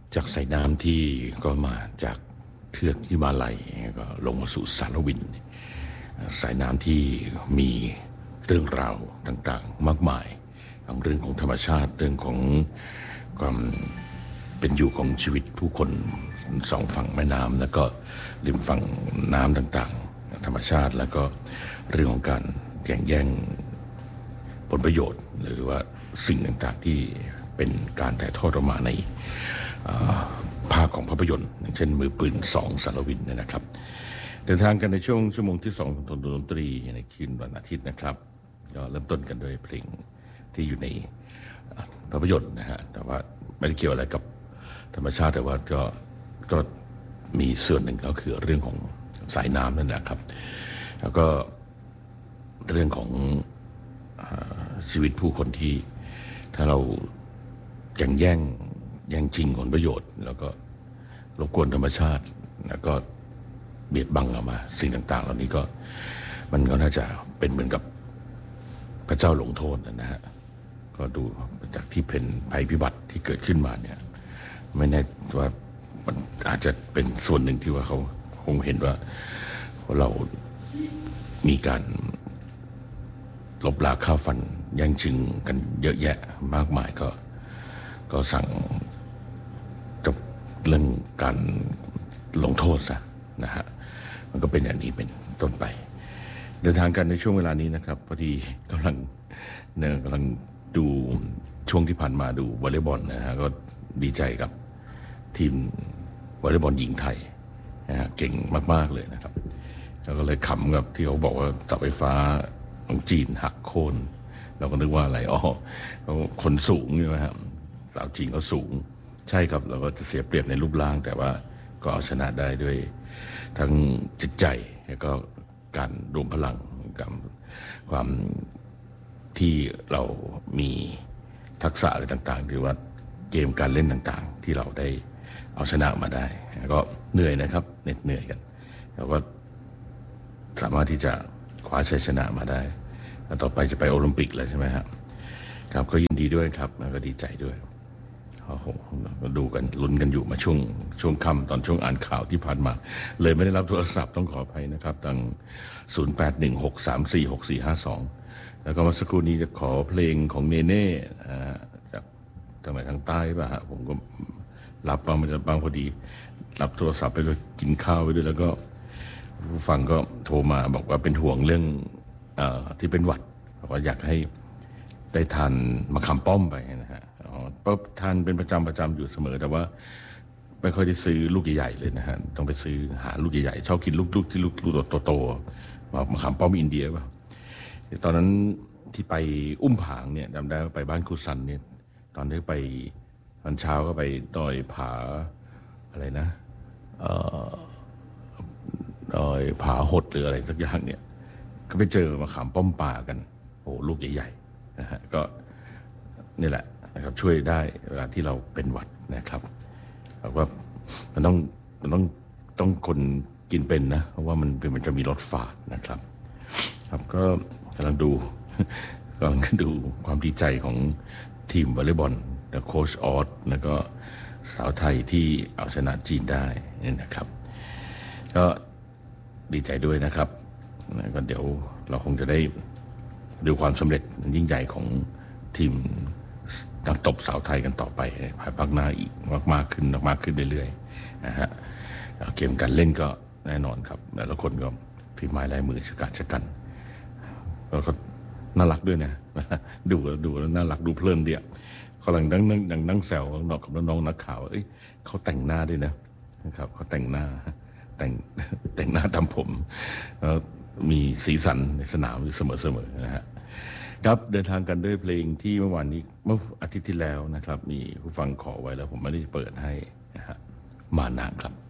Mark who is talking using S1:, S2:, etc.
S1: จากสายน้ำที่ก็มาจากเทือกหิมาลัยก็ลงมาสู่สารวินสายน้ำที่มีเรื่องราวต่างๆมากมายทั้งเรื่องของธรรมชาติเรื่องของความเป็นอยู่ของชีวิตผู้คนสองฝั่งแม่น้ำแล้วก็ริมฝั่งน้ำต่างๆธรรมชาติแล้วก็เรื่องของการแข่งแย่งผลประโยชน์หรือว่าสิ่งต่างๆที่เป็นการถ่ายทอดออกมาในภาคของภาพยนตร์อย่างเช่นมือปืน2สารวินนะครับเดินทางกันในช่วงชั่วโมงที่2ของดนตรีในคืนวันอาทิตย์นะครับก็เริ่มต้นกันด้วยเพลงที่อยู่ในภาพยนตร์นะฮะแต่ว่าไม่ได้เกี่ยวอะไรกับธรรมชาติแต่ว่าก็มีส่วนหนึ่งก็คือเรื่องของสายน้ำนั่นแหละครับแล้วก็เรื่องของชีวิตผู้คนที่ถ้าเราแย่งชิงผลประโยชน์แล้วก็รบกวนธรรมชาติแล้วก็เบียดบังออกมาสิ่งต่างๆเหล่านี้ก็มันก็น่าจะเป็นเหมือนกับพระเจ้าลงโทษนะฮะก็ดูจากที่เป็นภัยพิบัติที่เกิดขึ้นมาเนี่ยไม่แน่ว่ามันอาจจะเป็นส่วนหนึ่งที่ว่าเขาคงเห็นว่าเรามีการลบราค่าฟันแย่งชิงกันเยอะแยะมากมายก็สั่งจบเรื่องการลงโทษซะนะฮะมันก็เป็นอย่างนี้เป็นต้นไปเดินทางกันในช่วงเวลานี้นะครับพอดีกำลังดูช่วงที่ผ่านมาดูวอลเลย์บอลนะฮะก็ดีใจกับทีมวอลเลย์บอลหญิงไทยนะฮะเก่งมากๆเลยนะครับแล้วก็เลยขำกับที่เขาบอกว่าเสาไฟฟ้าของจีนหักโค่นเราก็นึกว่าอะไรเขาคนสูงใช่ไหมครับสาวจีนเขาสูงใช่ครับเราก็จะเสียเปรียบในรูปร่างแต่ว่าก็เอาชนะได้ด้วยทั้งจิตใจแล้วก็การรวมพลังกับความที่เรามีทักษะอะไรต่างๆหรือว่าเกมการเล่นต่างๆที่เราได้เอาชนะมาได้ก็เหนื่อยนะครับเหน็ดเหนื่อยกันแล้วก็สามารถที่จะคว้าชัยชนะมาได้แล้วต่อไปจะไปโอลิมปิกแล้วใช่ไหมครับก็ยินดีด้วยครับแล้วก็ดีใจด้วยก็ดูกันลุ้นกันอยู่มาช่วงค่ำตอนช่วงอ่านข่าวที่ผ่านมาเลยไม่ได้รับโทรศัพท์ต้องขออภัยนะครับทาง0816346452แล้วก็มาสักครู่นี้จะขอเพลงของเนเน่จากทางใต้ป่ะฮะผมก็รับบางพอดีรับโทรศัพท์ไปด้วยกินข้าวไปด้วยแล้วก็ผู้ฟังก็โทรมาบอกว่าเป็นห่วงเรื่องที่เป็นหวัดบอกว่าอยากให้ได้ทานมะขามป้อมไปนะฮะก็ทานเป็นประจำอยู่เสมอแต่ว่าไม่ค่อยได้ซื้อลูกใหญ่ๆเลยนะฮะต้องไปซื้อหาลูกใหญ่ๆชอบกินลูกที่ลูกโตๆมะขามป้อมอินเดียป่ะตอนนั้นที่ไปอุ้มผางเนี่ยจำได้ว่าไปบ้านครูสันเนี่ยตอนที่ไปตอนเช้าก็ไปดอยผาอะไรนะดอยผาหดหรืออะไรสักอย่างเนี่ยก็ไปเจอมะขามป้อมป่ากันโอ้ลูกใหญ่ๆนะฮะก็นี่แหละนะครับช่วยได้เวลาที่เราเป็นหวัดนะครับบอกว่ามันต้องคนกินเป็นนะเพราะว่ามันจะมีรสฝาดนะครับครับก็กำลังดูความดีใจของทีมวอลเลย์บอลและโค้ชออสแล้วก็สาวไทยที่เอาชนะจีนได้นี่นะครับก็ดีใจด้วยนะครับก็เดี๋ยวเราคงจะได้ดูความสำเร็จยิ่งใหญ่ของทีมนักตบสาวไทยกันต่อไปภายภาคหน้าอีกมากขึ้นเรื่อยๆนะฮะเกมการเล่นก็แน่นอนครับแต่ละคนก็ฝีไม้ลายมือชะกันแล้วก็น่ารักด้วยนะดูแล้วน่ารักดูเพลินเดียวเขานั่งแซวน้องกับน้องนักข่าวเขาแต่งหน้าด้วยนะครับเขาแต่งหน้าทำผมมีสีสันในสนามอยู่เสมอนะฮะครับเดินทางกันด้วยเพลงที่เมื่ออาทิตย์ที่แล้วนะครับมีผู้ฟังขอไว้แล้วผมไม่ได้เปิดให้นะฮะมานาครับ